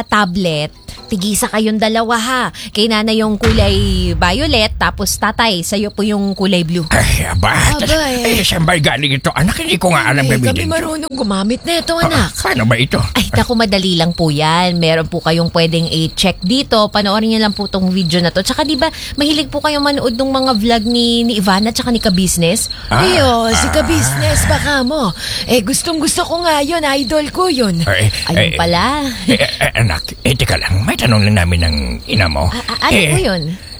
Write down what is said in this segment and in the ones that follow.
tablet, tigisa kayong dalawa ha. Kay nanay yung kulay violet, tapos tatay, sa'yo po yung kulay blue. Ay, saan ba galing ito? Anak, hindi ko nga alam Kami gamitin ito. marunong gumamit na ito, anak. Paano ba ito? Ay, naku, madali lang po yan. Meron po kayong pwedeng i-check dito. Panoorin niyo lang po tong video na to. Tsaka di ba, mahilig po kayong manood ng mga vlog ni Ivana tsaka ni Ka-Business? Si ka-business, baka mo. Gustong-gusto ko nga yun, idol ko yun. Ayun pala. Anak, teka lang. May tanong lang namin ng ina mo. Ano po yun?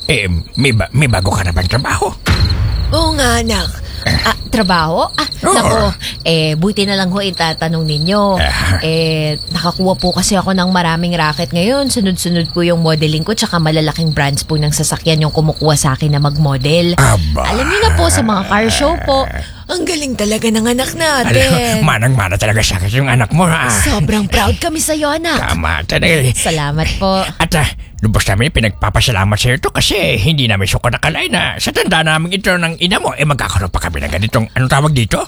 May bago ka na bang trabaho? Oo nga, anak. Trabaho? Naku, buti na lang ho itatanong ninyo. Nakakuha po kasi ako ng maraming racket ngayon. Sunod-sunod po yung modeling ko, tsaka malalaking brands po ng sasakyan yung kumukuha sa akin na mag-model. Alam niyo na po, sa mga car show po. Ang galing talaga ng anak natin. Manang-mana talaga sa akin yung anak mo. Sobrang proud kami sa'yo, anak. Tama talaga. Salamat po. At lubos namin pinagpapasalamat sa ito kasi hindi namin suko nakalain na sa tanda namin ito ng ina mo, magkakaroon pa kami ng ganitong, anong tawag dito?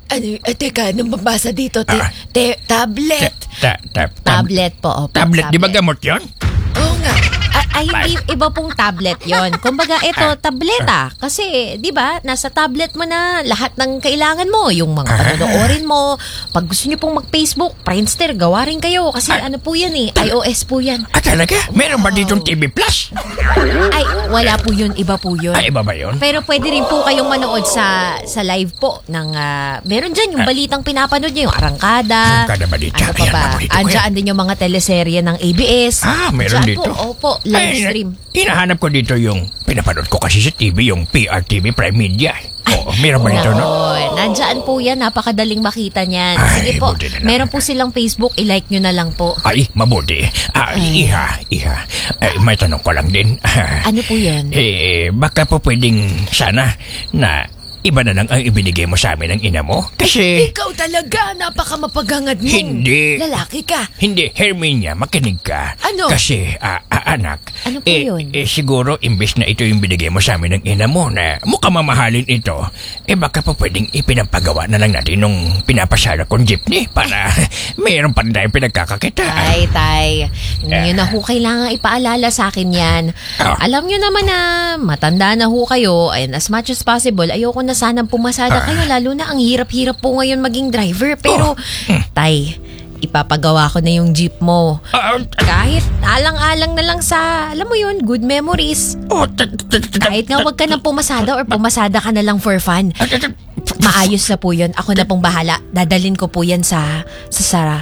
Teka, anong mabasa dito? Tablet. Tablet po. Opo, tablet, di ba gamot yun? Oo nga. Ay, hindi, iba pong tablet yon. Kumbaga, ito, tableta. Kasi, di ba, nasa tablet mo na lahat ng kailangan mo. Yung mga panonoorin mo. Pag gusto nyo pong mag-Facebook, Friendster, gawa rin kayo. Kasi ano po yan iOS po yan. Talaga? Meron ba ditong TV Plus? Ay, wala po yun. Iba po yun. Iba ba yun? Pero pwede rin po kayong manood sa live po ng, meron dyan yung balitang pinapanood nyo, yung Arangkada. Arangkada balita. Ano pa ba? Andiyan din yung mga teleserye ng ABS. Meron dito. Opo, live stream. Hinahanap ko dito yung pinapanood ko kasi sa TV, yung PRTV Prime Media. Meron ba ito, no? Nandyan po yan. Napakadaling makita niyan. Sige po, meron po silang Facebook. I-like nyo na lang po. Ay, mabuti. Iha. May tanong ko lang din. Ano po yan? Baka po pwedeng sana na iba na lang ang ibinigay mo sa amin ng ina mo? Kasi Ikaw talaga, napakamapagangad mo. Hindi. Lalaki ka. Hindi, Herminia, makinig ka. Ano? Kasi, anak, Ano po yun? siguro, imbes na ito yung binigay mo sa amin ng ina mo na mukhang mamahalin ito, baka pa pwedeng ipinapagawa na lang natin nung pinapasara kong jeepney para mayroon pa rin tayong pinagkakakita. Tay. Hindi nyo na ho kailangan ipaalala sa akin yan. Alam nyo naman na matanda na ho kayo, and as much as possible, ayoko na sanang pumasada kayo, lalo na ang hirap-hirap po ngayon maging driver. Pero, Tay, ipapagawa ko na yung jeep mo. Kahit alang-alang na lang sa, alam mo yun, good memories. Kahit nga wag ka nang pumasada or pumasada ka na lang for fun. Maayos na po yun. Ako na pong bahala. Dadalin ko po yan sa Sara.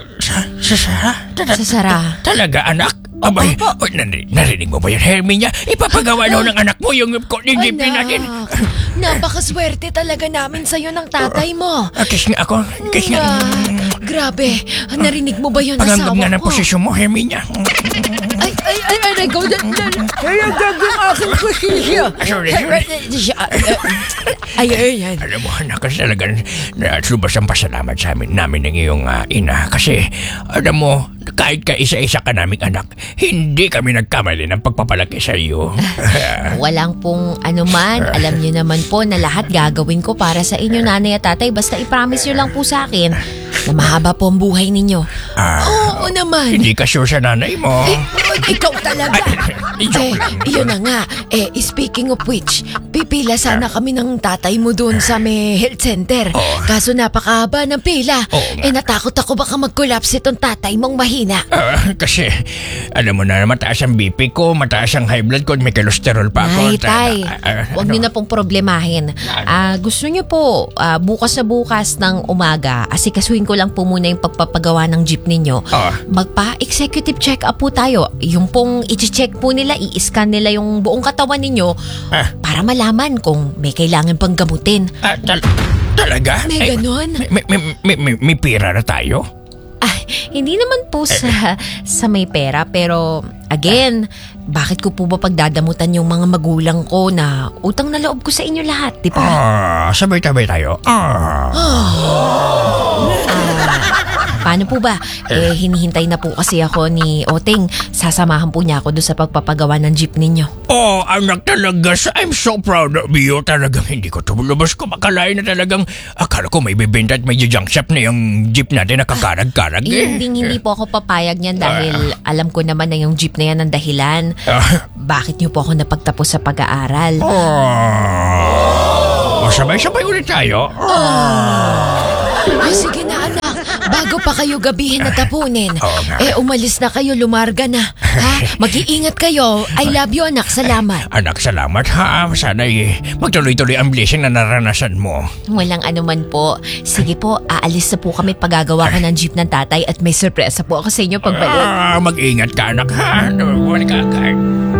Sa Sara? Sa Sara. Talaga, anak? Abay, narinig mo ba yun, Herminia? Ipapagawa daw ng anak mo yung jeepney natin. Napakaswerte talaga namin sa'yo ng tatay mo. Kiss nga ako. Kiss nga. Grabe. Narinig mo ba yun, Panganggap asawa nga ng ko? posisyon mo, Herminia. Ay, ikaw na. Kaya gagawin aking posisya. Sorry. Ayan. Alam mo, anak, kasi talagang subas ang pasalamat sa namin ng iyong ina. Kasi, alam mo, kahit kaisa-isa ka naming anak, hindi kami nagkamali ng pagpapalaki sa iyo. Walang pong anuman. Alam niyo naman po na lahat gagawin ko para sa inyo, nanay at tatay. Basta i-promise niyo lang po sa akin na mahaba po ang buhay ninyo. Oo naman. Hindi ka sure sa nanay mo. Ikaw talaga. Joke lang. Yun na nga. Speaking of which, pipila sana kami ng tatay mo doon sa may health center. Kaso napakahaba ng pila. Natakot ako baka mag-collapse itong tatay mong mahina. Kasi, alam mo na, mataas ang BP ko, mataas ang high blood ko, may cholesterol pa ako. Ay, tay. Huwag niyo na pong problemahin. Gusto niyo po, bukas na bukas ng umaga, asikasuhin ko lang po muna yung pagpapagawa ng jeep ninyo. Magpa-executive check-up po tayo. Yung pong i-check po nila, i-scan nila yung buong katawan ninyo para malaman kung may kailangan pang gamutin. Talaga? May ganon? May pira na tayo? Hindi naman po sa may pera, pero again, bakit ko po ba pagdadamutan yung mga magulang ko na utang na loob ko sa inyo lahat, di ba? Sabay-tabay tayo. Paano po ba? Hinihintay na po kasi ako ni Oteng. Sasamahan po niya ako doon sa pagpapagawa ng jeep ninyo. Oh, anak talaga. I'm so proud of you. Talagang hindi ko tumulubos ko makalain na talagang akala ko may bibenta at may junk shop na yung jeep natin nakakarag-karag Hindi po ako papayag niyan dahil alam ko naman na yung jeep na yan ang dahilan. Bakit niyo po ako napagtapos sa pag-aaral? Sabay-sabay ulit tayo. Sige na anak, bago pa kayo gabihin na tapunin. Umalis na kayo, lumarga na. Ha? Mag-iingat kayo. I love you anak, salamat. Anak, salamat ha. Sana magtuloy-tuloy ang blessing na naranasan mo. Walang anuman po. Sige po, aalis na po kami paggagawa ko ng jeep ng tatay at may sorpresa po ako sa inyo pagbalik. Mag-ingat ka anak ha. Balik ka agad.